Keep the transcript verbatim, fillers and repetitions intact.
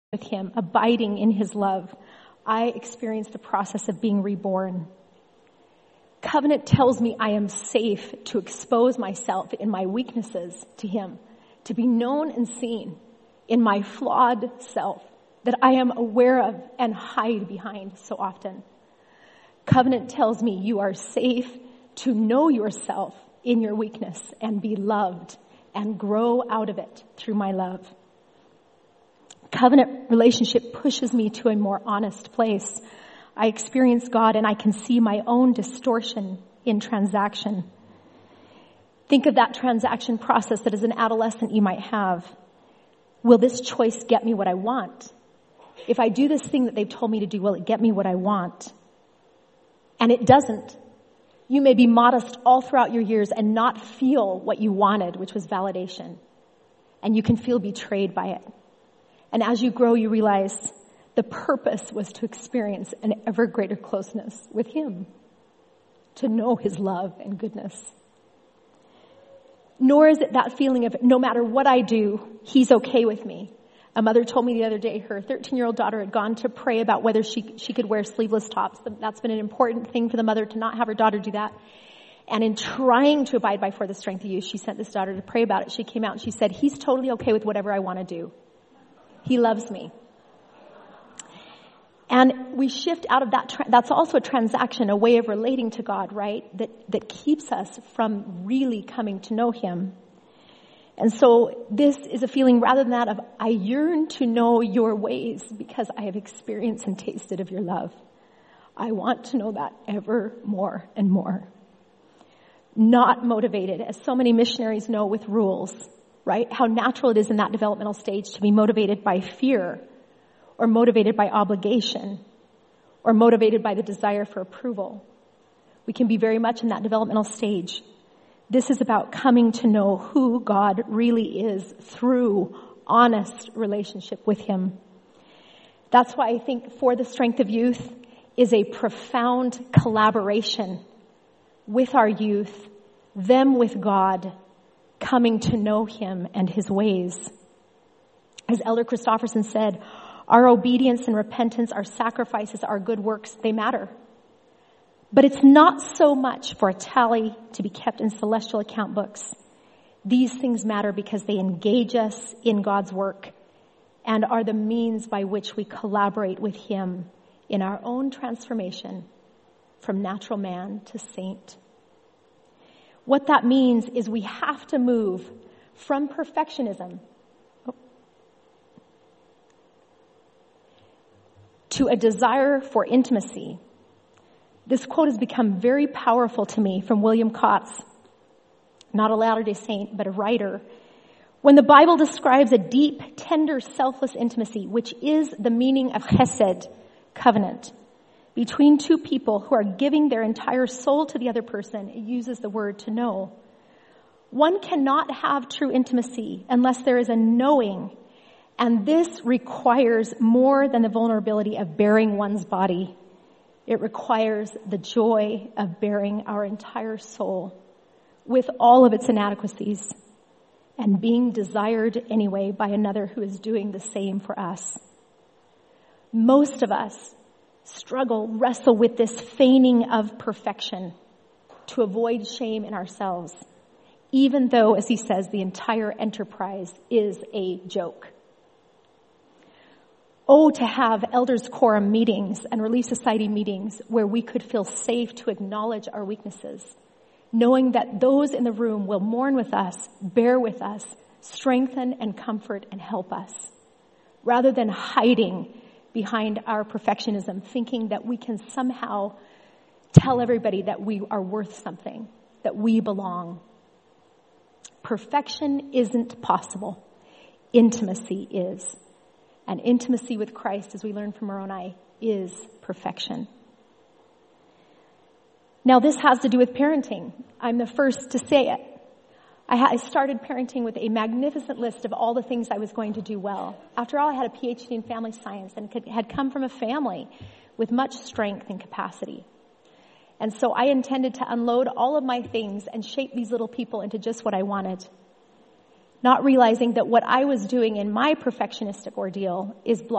with him, abiding in his love, I experience the process of being reborn. Covenant tells me I am safe to expose myself in my weaknesses to him, to be known and seen in my flawed self that I am aware of and hide behind so often. Covenant tells me you are safe to know yourself in your weakness and be loved and grow out of it through my love. Covenant relationship pushes me to a more honest place. I experience God and I can see my own distortion in transaction. Think of that transaction process that as an adolescent you might have. Will this choice get me what I want? If I do this thing that they've told me to do, will it get me what I want? And it doesn't. You may be modest all throughout your years and not feel what you wanted, which was validation. And you can feel betrayed by it. And as you grow, you realize the purpose was to experience an ever greater closeness with him, to know his love and goodness. Nor is it that feeling of no matter what I do, he's okay with me. A mother told me the other day her thirteen-year-old daughter had gone to pray about whether she she could wear sleeveless tops. That's been an important thing for the mother to not have her daughter do that. And in trying to abide by For the Strength of Youth, she sent this daughter to pray about it. She came out and she said, he's totally okay with whatever I want to do. He loves me. And we shift out of that. Tra- that's also a transaction, a way of relating to God, right? That, that keeps us from really coming to know him. And so this is a feeling rather than that of, I yearn to know your ways because I have experienced and tasted of your love. I want to know that ever more and more. Not motivated, as so many missionaries know, with rules. Right? How natural it is in that developmental stage to be motivated by fear or motivated by obligation or motivated by the desire for approval. We can be very much in that developmental stage. This is about coming to know who God really is through honest relationship with him. That's why I think For the Strength of Youth is a profound collaboration with our youth, them with God, coming to know him and his ways. As Elder Christofferson said, our obedience and repentance, our sacrifices, our good works, they matter. But it's not so much for a tally to be kept in celestial account books. These things matter because they engage us in God's work and are the means by which we collaborate with him in our own transformation from natural man to saint. What that means is we have to move from perfectionism to a desire for intimacy. This quote has become very powerful to me from William Kotz, not a Latter-day Saint, but a writer. When the Bible describes a deep, tender, selfless intimacy, which is the meaning of chesed, covenant, between two people who are giving their entire soul to the other person, it uses the word to know. One cannot have true intimacy unless there is a knowing, and this requires more than the vulnerability of bearing one's body. It requires the joy of bearing our entire soul with all of its inadequacies and being desired anyway by another who is doing the same for us. Most of us struggle, wrestle with this feigning of perfection to avoid shame in ourselves, even though, as he says, the entire enterprise is a joke. Oh, to have elders quorum meetings and Relief Society meetings where we could feel safe to acknowledge our weaknesses, knowing that those in the room will mourn with us, bear with us, strengthen and comfort and help us, rather than hiding behind our perfectionism, thinking that we can somehow tell everybody that we are worth something, that we belong. Perfection isn't possible. Intimacy is. And intimacy with Christ, as we learn from Moroni, is perfection. Now, this has to do with parenting. I'm the first to say it. I, ha- I started parenting with a magnificent list of all the things I was going to do well. After all, I had a P H D in family science and could, had come from a family with much strength and capacity. And so I intended to unload all of my things and shape these little people into just what I wanted. Not realizing that what I was doing in my perfectionistic ordeal is blocking